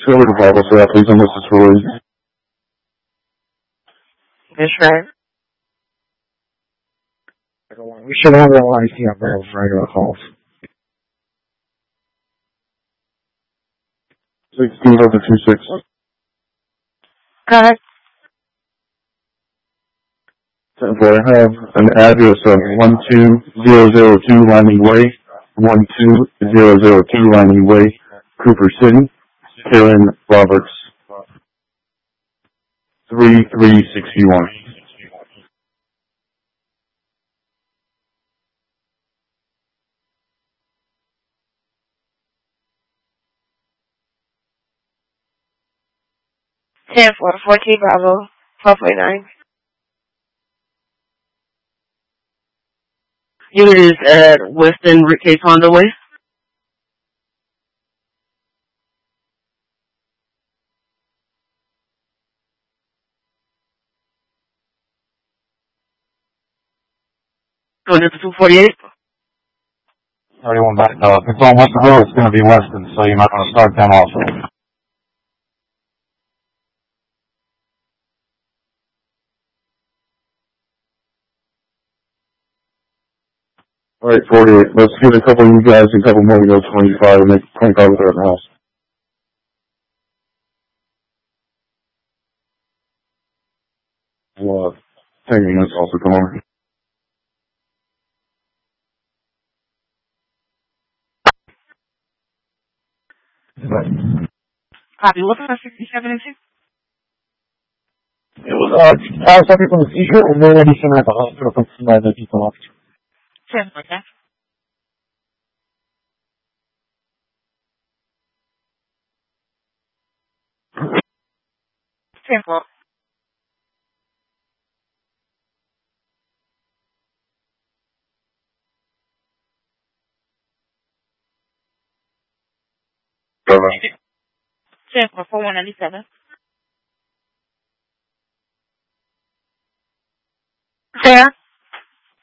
over to Bible staff, please, unless it's related. That's right. We should have that IC on barrels regular calls. 1626. Go ahead. I have an address of 12002 Lining Way, 12002 Lining Way, Cooper City, Karen Roberts, 3361. Ten for 14 Bravo, 12.9. Unit is at Weston Rick Honda Way. Going into 248. 31 back. If it's on Weston Road, it's going to be Weston, so you might want to start them also. Alright, 48. Let's give a couple of you guys a couple more to go 25 and make 25 with our house. Well, 10 units also come over. Copy. What's the 67 and 6? It was, I was talking from the seizure, and then he came at the hospital from some other people off. 10 for that. Ten for. Alright. 10 for 4197. Sarah?